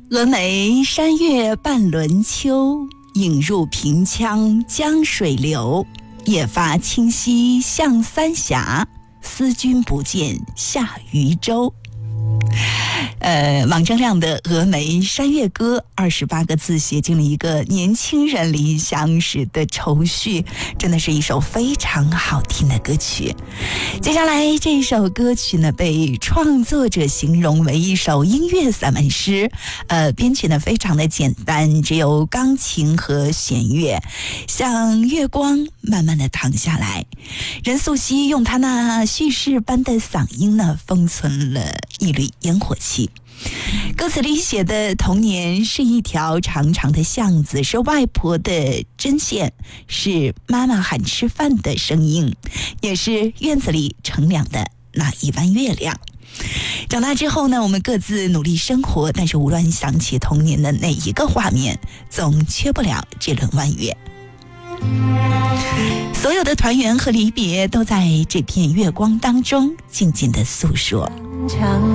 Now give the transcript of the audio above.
峨眉山月半轮秋，影入平羌江水流。夜发清溪向三峡，思君不见下渔舟。王铮亮的《峨眉山月歌》28个字写进了一个年轻人离乡时的愁绪，真的是一首非常好听的歌曲。接下来这首歌曲呢，被创作者形容为一首音乐散文诗。编曲呢非常的简单，只有钢琴和弦乐，像月光慢慢的淌下来。任素汐用她那叙事般的嗓音呢，封存了一缕烟火气。歌词里写的童年是一条长长的巷子，是外婆的针线，是妈妈喊吃饭的声音，也是院子里乘凉的那一弯月亮。长大之后呢，我们各自努力生活，但是无论想起童年的哪一个画面，总缺不了这轮弯月。所有的团圆和离别都在这片月光当中静静地诉说。